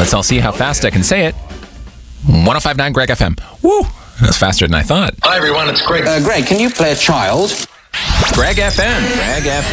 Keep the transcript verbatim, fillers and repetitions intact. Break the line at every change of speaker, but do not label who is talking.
Let's all see how fast I can say it. one oh five point nine Greg F M. Woo! That's faster than I thought.
Hi, everyone. It's Greg.
Uh, Greg, can you play a child?
Greg F M. Greg F M.